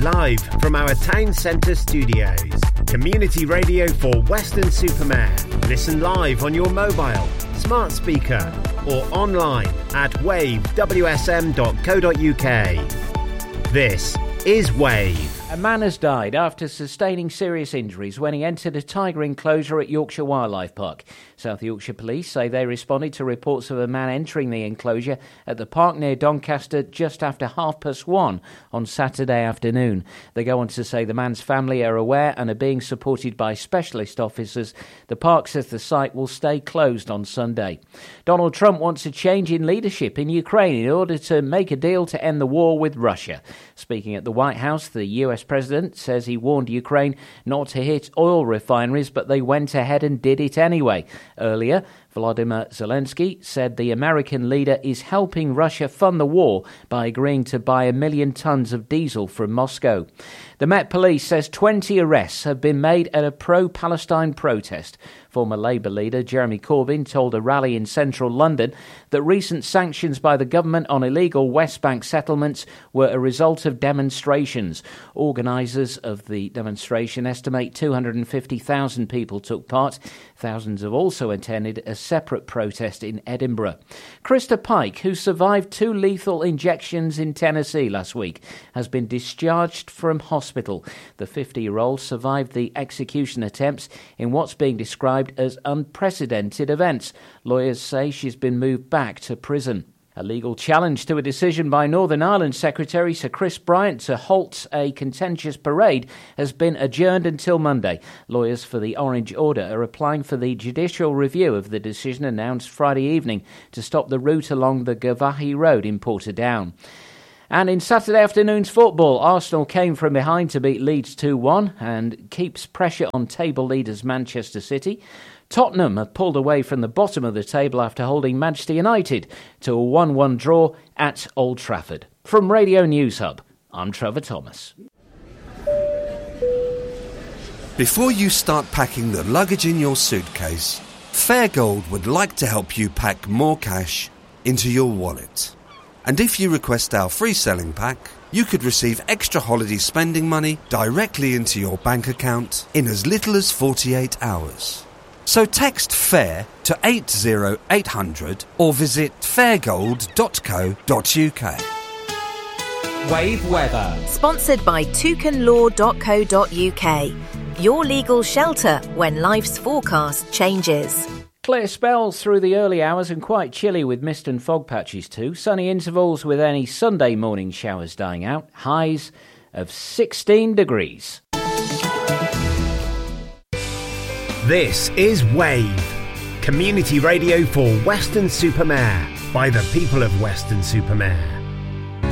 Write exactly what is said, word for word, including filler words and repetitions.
Live from our town centre studios. Community radio for Weston-super-Mare. Listen live on your mobile, smart speaker or online at wave w s m dot co dot u k. This is Wave. A man has died after sustaining serious injuries when he entered a tiger enclosure at Yorkshire Wildlife Park. South Yorkshire Police say they responded to reports of a man entering the enclosure at the park near Doncaster just after half past one on Saturday afternoon. They go on to say the man's family are aware and are being supported by specialist officers. The park says the site will stay closed on Sunday. Donald Trump wants a change in leadership in Ukraine in order to make a deal to end the war with Russia. Speaking at the White House, the U S president says he warned Ukraine not to hit oil refineries, but they went ahead and did it anyway. Earlier, Volodymyr Zelensky said the American leader is helping Russia fund the war by agreeing to buy a million tons of diesel from Moscow. The Met Police says twenty arrests have been made at a pro-Palestine protest. Former Labour leader Jeremy Corbyn told a rally in central London that recent sanctions by the government on illegal West Bank settlements were a result of demonstrations. Organisers of the demonstration estimate two hundred fifty thousand people took part. Thousands have also attended a separate protest in Edinburgh. Krista Pike, who survived two lethal injections in Tennessee last week, has been discharged from hospital. The fifty-year-old survived the execution attempts in what's being described as unprecedented events. Lawyers say she's been moved back to prison. A legal challenge to a decision by Northern Ireland Secretary Sir Chris Bryant to halt a contentious parade has been adjourned until Monday. Lawyers for the Orange Order are applying for the judicial review of the decision announced Friday evening to stop the route along the Gavahi Road in Portadown. And in Saturday afternoon's football, Arsenal came from behind to beat Leeds two one and keeps pressure on table leaders Manchester City. Tottenham have pulled away from the bottom of the table after holding Manchester United to a one one draw at Old Trafford. From Radio News Hub, I'm Trevor Thomas. Before you start packing the luggage in your suitcase, Fairgold would like to help you pack more cash into your wallet. And if you request our free selling pack, you could receive extra holiday spending money directly into your bank account in as little as forty-eight hours. So text FAIR to eight zero eight hundred or visit fairgold dot co dot u k. Wave weather. Sponsored by toucan law dot co dot u k. Your legal shelter when life's forecast changes. Clear spells through the early hours and quite chilly with mist and fog patches too. Sunny intervals with any Sunday morning showers dying out. Highs of sixteen degrees. This is Wave, community radio for Weston-super-Mare by the people of Weston-super-Mare.